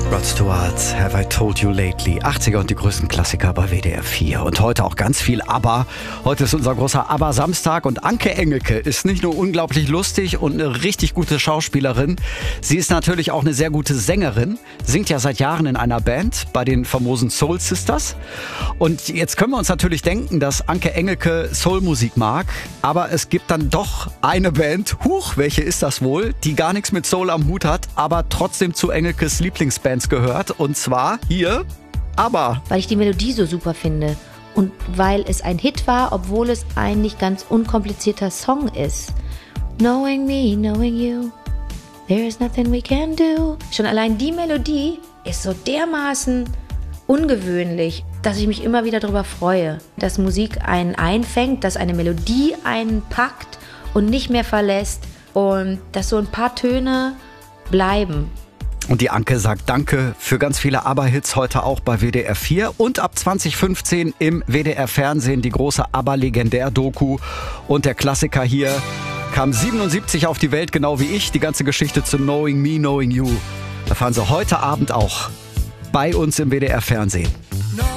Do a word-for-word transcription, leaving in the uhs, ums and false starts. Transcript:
Rod Stewart, Have I Told You Lately? achtziger und die größten Klassiker bei W D R vier. Und heute auch ganz viel ABBA. Heute ist unser großer ABBA-Samstag und Anke Engelke ist nicht nur unglaublich lustig und eine richtig gute Schauspielerin. Sie ist natürlich auch eine sehr gute Sängerin, singt ja seit Jahren in einer Band bei den famosen Soul Sisters. Und jetzt können wir uns natürlich denken, dass Anke Engelke Soulmusik mag. Aber es gibt dann doch eine Band, huch, welche ist das wohl, die gar nichts mit Soul am Hut hat, aber trotzdem zu Engelkes Lieblingsbands gehört, und zwar hier ABBA. Weil ich die Melodie so super finde und weil es ein Hit war, obwohl es ein nicht ganz unkomplizierter Song ist. Knowing me, knowing you, there is nothing we can do. Schon allein die Melodie ist so dermaßen ungewöhnlich, dass ich mich immer wieder darüber freue, dass Musik einen einfängt, dass eine Melodie einen packt und nicht mehr verlässt und dass so ein paar Töne bleiben. Und die Anke sagt Danke für ganz viele ABBA-Hits heute auch bei W D R vier und ab zwanzig fünfzehn im W D R-Fernsehen die große ABBA-Legendär-Doku. Und der Klassiker hier kam siebenundsiebzig auf die Welt, genau wie ich, die ganze Geschichte zu Knowing Me, Knowing You. Da fahren sie heute Abend auch bei uns im W D R-Fernsehen. No.